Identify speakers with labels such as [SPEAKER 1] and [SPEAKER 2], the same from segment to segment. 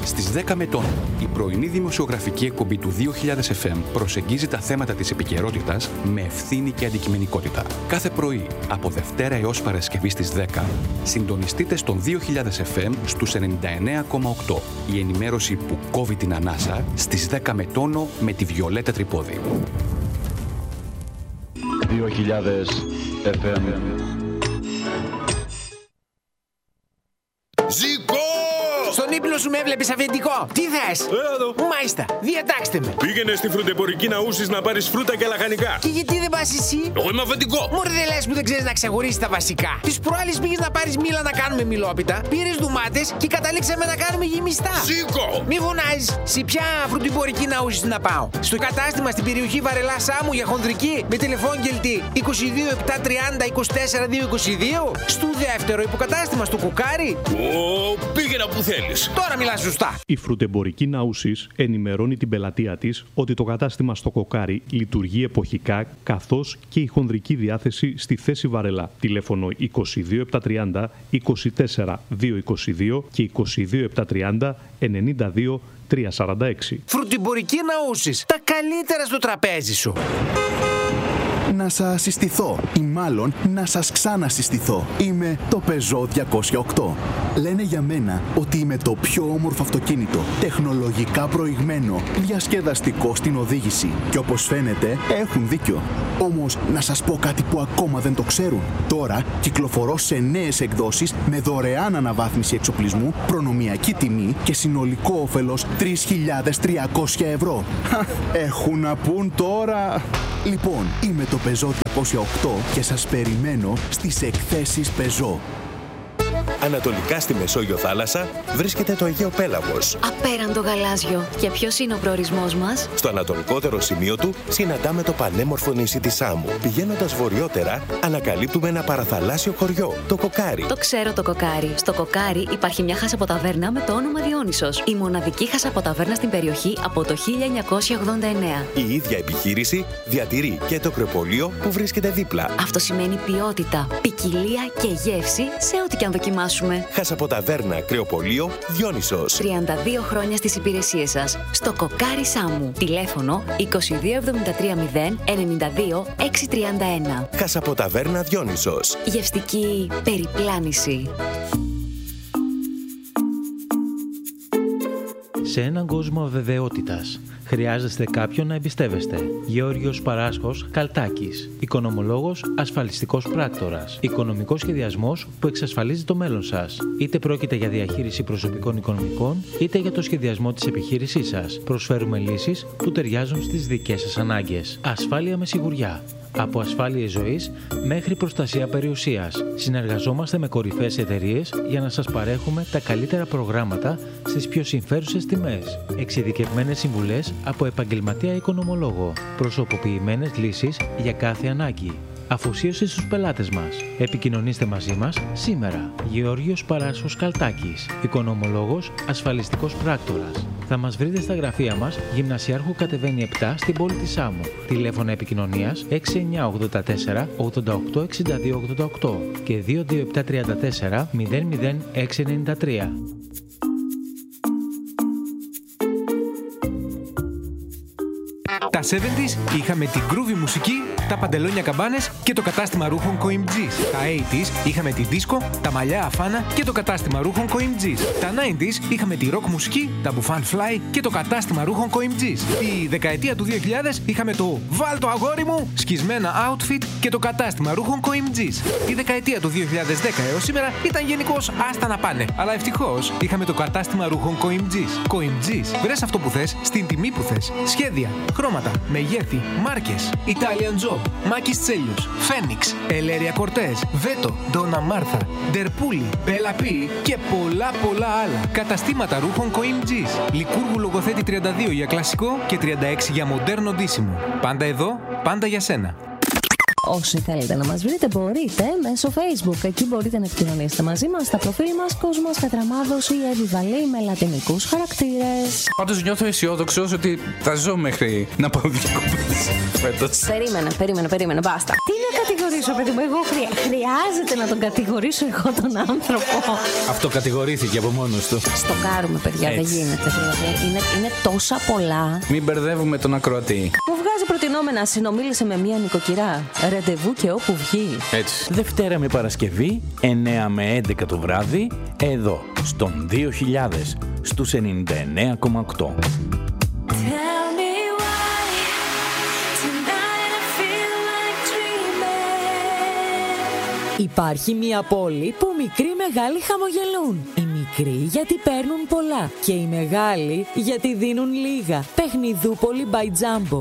[SPEAKER 1] Στις 10 με τον, η πρωινή δημοσιογραφική εκπομπή του 2000 FM προσεγγίζει τα θέματα της επικαιρότητας με ευθύνη και αντικειμενικότητα. Κάθε πρωί, από Δευτέρα έως Παρασκευή στις 10, συντονιστείτε στον 2000 FM στους 99,8. Η ενημέρωση που κόβει την ανάσα στις 10 με τόνο με τη Βιολέτα Τρυπόδη.
[SPEAKER 2] 2000 FM.
[SPEAKER 3] Ζήκω!
[SPEAKER 4] Στον ύπνο σου με έβλεπες αφεντικό. Τι θες?
[SPEAKER 3] Εδώ.
[SPEAKER 4] Μάλιστα, διατάξτε με.
[SPEAKER 3] Πήγαινε στη φρουτεμπορική να ούσεις να πάρεις φρούτα και λαχανικά.
[SPEAKER 4] Και γιατί δεν πας εσύ?
[SPEAKER 3] Εγώ είμαι αφεντικό.
[SPEAKER 4] Μωρέ, δεν λες που δεν ξέρεις να ξεχωρίσεις τα βασικά. Τις προάλλες πήγες να πάρεις μήλα να κάνουμε μιλόπιτα, πήρες ντομάτες και καταλήξαμε να κάνουμε γεμιστά.
[SPEAKER 3] Ζήκω!
[SPEAKER 4] Μη φωνάζεις. Σε ποια φρουτεμπορική να ούσεις να πάω? Στο κατάστημα στην περιοχή Βαρελά Σάμου για χονδρική με τηλεφώνγελτη 22 730 24 222. Στο δεύτερο υποκατάστημα στο Κοκάρι.
[SPEAKER 3] Πήγαινα που θέλεις.
[SPEAKER 4] Τώρα μιλάς σωστά.
[SPEAKER 5] Η φρουτεμπορική Ναούσης ενημερώνει την πελατεία της ότι το κατάστημα στο Κοκάρι λειτουργεί εποχικά, καθώς και η χονδρική διάθεση στη θέση Βαρελά. Τηλέφωνο 22 730 24 222 και 22 730 92 346.
[SPEAKER 4] Φρουτεμπορική Ναούσης. Τα καλύτερα στο τραπέζι σου.
[SPEAKER 6] Να σας συστηθώ ή μάλλον να σας ξανασυστηθώ. Είμαι το Peugeot 208. Λένε για μένα ότι είμαι το πιο όμορφο αυτοκίνητο, τεχνολογικά προηγμένο, διασκεδαστικό στην οδήγηση. Και όπως φαίνεται έχουν δίκιο. Όμως να σας πω κάτι που ακόμα δεν το ξέρουν. Τώρα κυκλοφορώ σε νέες εκδόσεις με δωρεάν αναβάθμιση εξοπλισμού, προνομιακή τιμή και συνολικό όφελος 3.300 ευρώ. Έχουν να πούν τώρα. Λοιπόν, είμαι το Peugeot 208 και σας περιμένω στις εκθέσεις Peugeot.
[SPEAKER 7] Ανατολικά στη Μεσόγειο θάλασσα βρίσκεται το Αιγαίο Πέλαγος.
[SPEAKER 8] Απέραντο γαλάζιο. Και ποιος είναι ο προορισμός μας?
[SPEAKER 7] Στο ανατολικότερο σημείο του συναντάμε το πανέμορφο νησί της Σάμου. Πηγαίνοντας βορειότερα, ανακαλύπτουμε ένα παραθαλάσσιο χωριό, το Κοκάρι.
[SPEAKER 8] Το ξέρω το Κοκάρι. Στο Κοκάρι υπάρχει μια χασαποταβέρνα με το όνομα Διόνυσος. Η μοναδική χασαποταβέρνα στην περιοχή από το 1989.
[SPEAKER 7] Η ίδια επιχείρηση διατηρεί και το κρεοπολείο που βρίσκεται δίπλα.
[SPEAKER 8] Αυτό σημαίνει ποιότητα, ποικιλία και γεύση σε ό,τι και αν δοκιμάσουμε.
[SPEAKER 7] Χασαποταβέρνα κρεοπολείο Διόνυσος.
[SPEAKER 8] 32 χρόνια στις υπηρεσίες σας. Στο Κοκάρι Σάμου. Τηλέφωνο 22 73 0 92 631.
[SPEAKER 7] Χασαποταβέρνα Διόνυσος.
[SPEAKER 8] Γευστική περιπλάνηση.
[SPEAKER 9] Σε έναν κόσμο αβεβαιότητας, χρειάζεστε κάποιον να εμπιστεύεστε. Γεώργιος Παράσχος Καλτάκης. Οικονομολόγος, ασφαλιστικός πράκτορας. Οικονομικός σχεδιασμός που εξασφαλίζει το μέλλον σας. Είτε πρόκειται για διαχείριση προσωπικών οικονομικών, είτε για το σχεδιασμό της επιχείρησής σας. Προσφέρουμε λύσεις που ταιριάζουν στις δικές σας ανάγκες. Ασφάλεια με σιγουριά. Από ασφάλειες ζωής μέχρι προστασία περιουσίας. Συνεργαζόμαστε με κορυφαίες εταιρείες για να σας παρέχουμε τα καλύτερα προγράμματα στις πιο συμφέρουσες τιμές. Εξειδικευμένες συμβουλές από επαγγελματία οικονομολόγο. Προσωποποιημένες λύσεις για κάθε ανάγκη. Αφοσίωση στους πελάτες μας. Επικοινωνήστε μαζί μας σήμερα. Γεώργιος Παράσχος Καλτάκης. Οικονομολόγος, ασφαλιστικός πράκτορας. Θα μας βρείτε στα γραφεία μας, Γυμνασιάρχου κατεβαίνει 7 στην πόλη της Σάμου. Τηλέφωνα επικοινωνίας 6984 88 62 88 και 22734 00693.
[SPEAKER 10] Τα 70's είχαμε την groovy μουσική, τα παντελόνια καμπάνες και το κατάστημα ρούχων COIMG's. Τα 80's είχαμε τη disco, τα μαλλιά αφάνα και το κατάστημα ρούχων COIMG's. Τα 90's είχαμε τη rock μουσική, τα μπουφάν fly και το κατάστημα ρούχων COIMG's. Τη δεκαετία του 2000 είχαμε το «Βάλ το αγόρι μου» σκισμένα outfit και το κατάστημα ρούχων COIMG's. Η δεκαετία του 2010 έως σήμερα ήταν γενικώς άστα να πάνε. Αλλά ευτυχώς είχαμε το κατάστημα ρούχων COIMG's. COIMG's. Βρες αυτό που θες, στην τιμή που θες. Σχέδια, χρώματα, μεγέθη, μάρκες. Italian Job, Μάκης Τσέλιος, Φένιξ, Ελέρια Κορτές, Βέτο, Ντόνα Μάρθα, Ντερπούλη, Μπελαπή και πολλά άλλα. Καταστήματα ρούχων COIMG's. Λικούργου Λογοθέτη 32 για κλασικό και 36 για μοντέρνο ντύσιμο. Πάντα εδώ, πάντα για σένα.
[SPEAKER 11] Όσοι θέλετε να μας βρείτε, μπορείτε μέσω Facebook. Εκεί μπορείτε να επικοινωνήσετε μαζί μας στα προφίλ μας Κόσμος Κατραμάδος ή Εύη με λατινικούς χαρακτήρες.
[SPEAKER 12] Πάντως νιώθω αισιόδοξος ότι θα ζω μέχρι να πάω διακοπές φέτος.
[SPEAKER 11] Περίμενε, μπάστα. Τι να κατηγορήσω, παιδί μου, εγώ χρειάζεται να τον κατηγορήσω εγώ τον άνθρωπο.
[SPEAKER 12] Αυτό κατηγορήθηκε από μόνος του.
[SPEAKER 11] Στοκάρουμε, παιδιά, δεν γίνεται. Είναι τόσα πολλά.
[SPEAKER 12] Μην μπερδεύουμε τον ακροατή.
[SPEAKER 11] Μου βγάζει προτινόμενα, συνομίλησε με μία νοικοκυρά. Ραντεβού και όπου βγει.
[SPEAKER 12] Έτσι.
[SPEAKER 13] Δευτέρα με Παρασκευή, 9 με 11 το βράδυ, εδώ, στον 2000, στους 99,8.
[SPEAKER 14] Υπάρχει μια πόλη που μικροί μεγάλοι χαμογελούν. Οι μικροί γιατί παίρνουν πολλά και οι μεγάλοι γιατί δίνουν λίγα. Παιχνιδούπολη by Jumbo.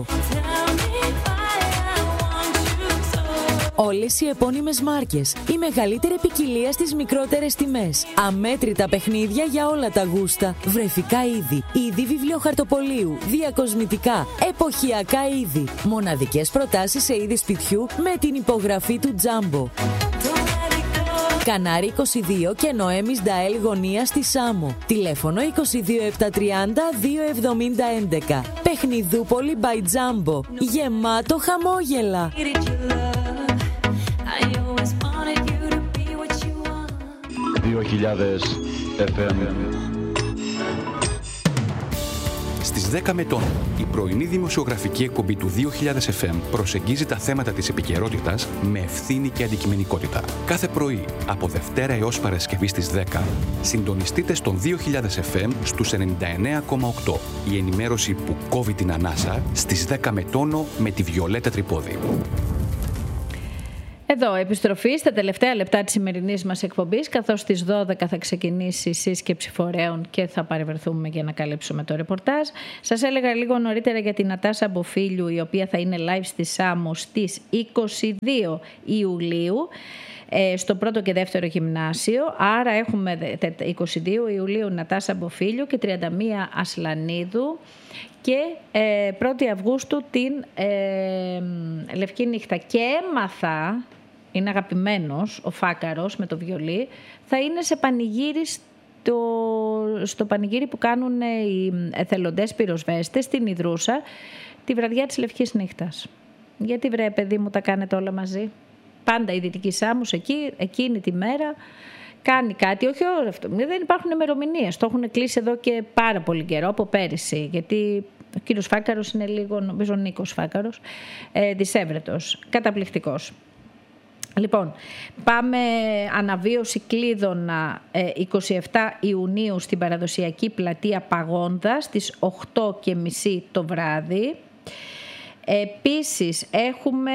[SPEAKER 14] Όλες οι επώνυμες μάρκες, η μεγαλύτερη ποικιλία στις μικρότερες τιμές. Αμέτρητα παιχνίδια για όλα τα γούστα. Βρεφικά είδη, είδη βιβλιοχαρτοπολίου, διακοσμητικά, εποχιακά είδη. Μοναδικές προτάσεις σε είδη σπιτιού με την υπογραφή του Jumbo. Κανάρι 22 και Νοέμις Νταέλ γωνία στη Σάμο. Τηλέφωνο 22730 27011. Παιχνιδούπολη by Jumbo. Γεμάτο χαμόγελα.
[SPEAKER 2] 2000 FM.
[SPEAKER 1] Στις 10 Μετών, η πρωινή δημοσιογραφική εκπομπή του 2000 FM προσεγγίζει τα θέματα της επικαιρότητας με ευθύνη και αντικειμενικότητα. Κάθε πρωί, από Δευτέρα έως Παρασκευή στις 10, συντονιστείτε στον 2000 FM στους 99,8. Η ενημέρωση που κόβει την ανάσα στις 10 Μετώνο με τη Βιολέτα Τρυπόδη.
[SPEAKER 15] Εδώ, επιστροφή στα τελευταία λεπτά της σημερινής μας εκπομπής, καθώς στις 12 θα ξεκινήσει η σύσκεψη φορέων και θα παρευρεθούμε για να καλύψουμε το ρεπορτάζ. Σας έλεγα λίγο νωρίτερα για την Νατάσα Μποφίλιου, η οποία θα είναι live στη Σάμο στις 22 Ιουλίου. Στο πρώτο και δεύτερο γυμνάσιο. Άρα έχουμε 22 Ιουλίου Νατάσα Μποφίλιου και 31 Ασλανίδου και 1η Αυγούστου την Λευκή Νύχτα. Και έμαθα, είναι αγαπημένος ο Φάκαρος με το βιολί, θα είναι σε πανηγύρι στο πανηγύρι που κάνουν οι εθελοντές πυροσβέστες στην Ιδρούσα τη βραδιά της Λευκής Νύχτας. Γιατί βρε παιδί μου τα κάνετε όλα μαζί. Πάντα η Δυτική Σάμος εκείνη τη μέρα κάνει κάτι. Όχι όλο αυτό. Δεν υπάρχουν ημερομηνίες. Το έχουν κλείσει εδώ και πάρα πολύ καιρό, από πέρυσι. Γιατί ο κύριος Φάκαρος είναι λίγο, νομίζω ο Νίκος Φάκαρος, δισεύρετος, καταπληκτικός. Λοιπόν, πάμε αναβίωση Κλείδωνα 27 Ιουνίου στην παραδοσιακή πλατεία Παγόντα στις 8:30 το βράδυ. Επίσης έχουμε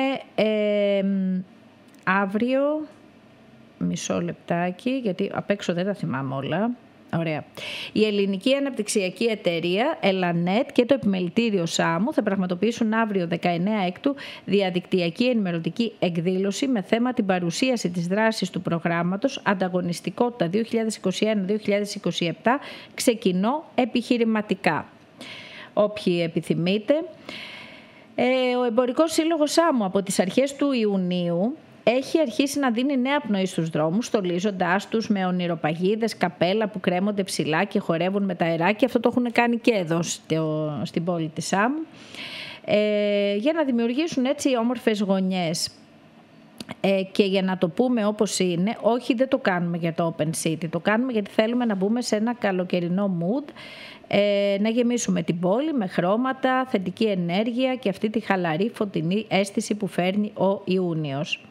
[SPEAKER 15] αύριο, μισό λεπτάκι, γιατί απ' έξω δεν τα θυμάμαι όλα. Ωραία. Η Ελληνική Αναπτυξιακή Εταιρεία, Ελανέτ και το Επιμελητήριο Σάμου θα πραγματοποιήσουν αύριο 19 Έκτου διαδικτυακή ενημερωτική εκδήλωση με θέμα την παρουσίαση της δράσης του προγράμματος Ανταγωνιστικότητα 2021-2027 ξεκινώ επιχειρηματικά. Όποιοι επιθυμείτε. Ο Εμπορικός Σύλλογος Σάμου από τις αρχές του Ιουνίου έχει αρχίσει να δίνει νέα πνοή στους δρόμους, στολίζοντάς τους με ονειροπαγίδες, καπέλα που κρέμονται ψηλά και χορεύουν με τα αεράκια. Αυτό το έχουν κάνει και εδώ στην πόλη της Σάμου, για να δημιουργήσουν έτσι όμορφες γωνιές. Και για να το πούμε όπως είναι, όχι, δεν το κάνουμε για το Open City, το κάνουμε γιατί θέλουμε να μπούμε σε ένα καλοκαιρινό mood, να γεμίσουμε την πόλη με χρώματα, θετική ενέργεια και αυτή τη χαλαρή φωτεινή αίσθηση που φέρνει ο Ιούνιος.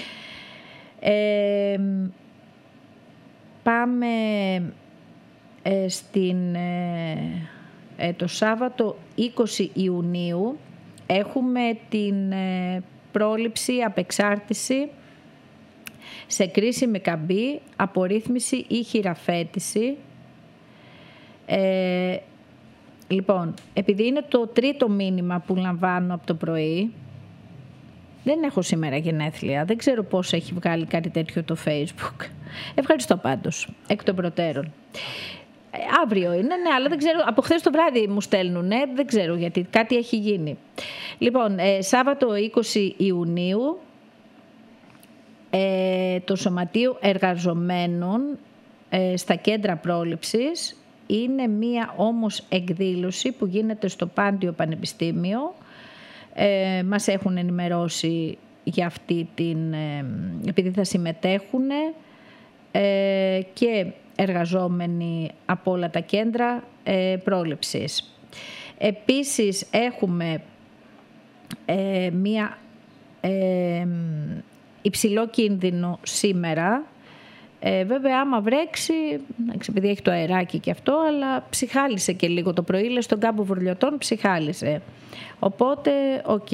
[SPEAKER 15] Πάμε το Σάββατο 20 Ιουνίου έχουμε την πρόληψη, απεξάρτηση σε κρίσιμη καμπή, απορρίθμιση ή χειραφέτηση. Λοιπόν, επειδή είναι το τρίτο μήνυμα που λαμβάνω από το πρωί, δεν έχω σήμερα γενέθλια, δεν ξέρω πώς έχει βγάλει κάτι τέτοιο το Facebook. Ευχαριστώ πάντως, εκ των προτέρων. Αύριο είναι, ναι, αλλά δεν ξέρω, από χθες το βράδυ μου στέλνουν, δεν ξέρω γιατί, κάτι έχει γίνει. Λοιπόν, Σάββατο 20 Ιουνίου το Σωματείο Εργαζομένων στα κέντρα πρόληψης. Είναι μία όμως εκδήλωση που γίνεται στο Πάντιο Πανεπιστήμιο. Μας έχουν ενημερώσει για αυτή επειδή θα συμμετέχουν και εργαζόμενοι από όλα τα κέντρα πρόληψης. Επίσης έχουμε μία υψηλό κίνδυνο σήμερα. Βέβαια άμα βρέξει, επειδή έχει το αεράκι και αυτό, αλλά ψυχάλισε και λίγο το πρωί, λες στον κάμπο Βουρλιωτών ψυχάλισε. Οπότε, οκ.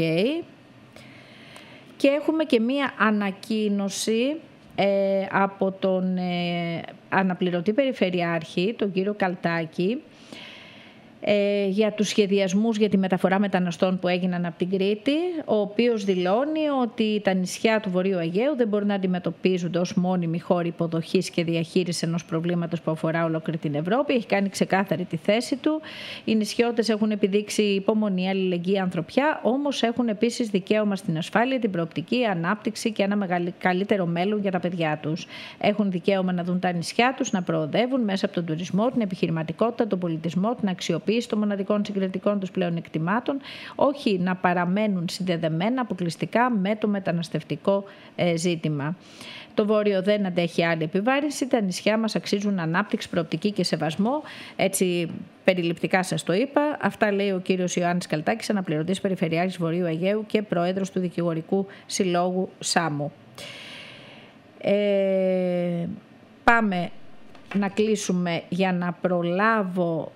[SPEAKER 15] Και έχουμε και μία ανακοίνωση από τον αναπληρωτή περιφερειάρχη, τον κύριο Καλτάκη, για τους σχεδιασμούς για τη μεταφορά μεταναστών που έγιναν από την Κρήτη, ο οποίος δηλώνει ότι τα νησιά του Βορείου Αιγαίου δεν μπορούν να αντιμετωπίζονται ως μόνιμοι χώροι υποδοχής και διαχείρισης ενός προβλήματος που αφορά ολόκληρη την Ευρώπη. Έχει κάνει ξεκάθαρη τη θέση του. Οι νησιώτες έχουν επιδείξει υπομονή, αλληλεγγύη, ανθρωπιά, όμως έχουν επίσης δικαίωμα στην ασφάλεια, την προοπτική, ανάπτυξη και ένα καλύτερο μέλλον για τα παιδιά τους. Έχουν δικαίωμα να δουν τα νησιά τους να προοδεύουν μέσα από τον τουρισμό, την επιχειρηματικότητα, τον πολιτισμό, την αξιοποίηση των μοναδικών συγκριτικών τους πλεονεκτημάτων, όχι να παραμένουν συνδεδεμένα αποκλειστικά με το μεταναστευτικό ζήτημα. Το Βόρειο δεν αντέχει άλλη επιβάρυνση. Τα νησιά μας αξίζουν ανάπτυξη, προοπτική και σεβασμό. Έτσι, περιληπτικά σας το είπα. Αυτά λέει ο κύριος Ιωάννης Καλτάκης, αναπληρωτής περιφερειάρχης Βορείου Αιγαίου και πρόεδρος του Δικηγορικού Συλλόγου Σάμου. Πάμε να κλείσουμε για να προλάβω.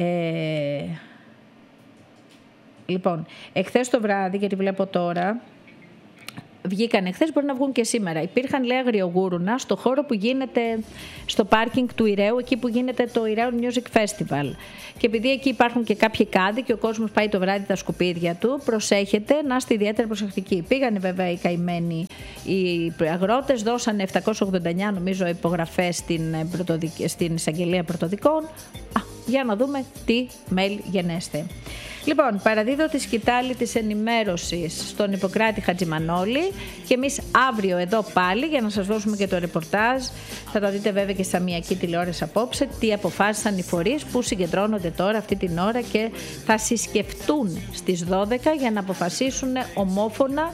[SPEAKER 15] Λοιπόν, εχθές το βράδυ, γιατί βλέπω τώρα, βγήκαν εχθές, μπορεί να βγουν και σήμερα. Υπήρχαν, λέει, αγριογούρουνα στο χώρο που γίνεται στο πάρκινγκ του Ηρέου, εκεί που γίνεται το Ηρέου Music Festival. Και επειδή εκεί υπάρχουν και κάποιοι κάδοι και ο κόσμος πάει το βράδυ τα σκουπίδια του, προσέχετε να είστε ιδιαίτερα προσεκτικοί. Πήγανε βέβαια οι καημένοι οι αγρότες, δώσανε 789 νομίζω υπογραφές στην εισαγγελία πρωτοδικών. Για να δούμε τι mail γενέστε. Λοιπόν, παραδίδω τη σκητάλη της ενημέρωσης στον Ιπποκράτη Χατζημανόλη και εμείς αύριο εδώ πάλι για να σας δώσουμε και το ρεπορτάζ. Θα το δείτε βέβαια και στα Μιακή τηλεόραση απόψε, τι αποφάσισαν οι φορείς που συγκεντρώνονται τώρα αυτή την ώρα και θα συσκεφτούν στις 12 για να αποφασίσουν ομόφωνα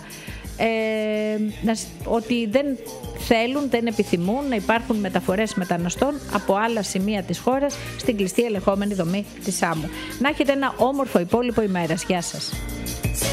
[SPEAKER 15] ότι δεν θέλουν, δεν επιθυμούν να υπάρχουν μεταφορές μεταναστών από άλλα σημεία της χώρας στην κλειστή ελεγχόμενη δομή της Σάμου. Να έχετε ένα όμορφο υπόλοιπο ημέρας. Γεια σας.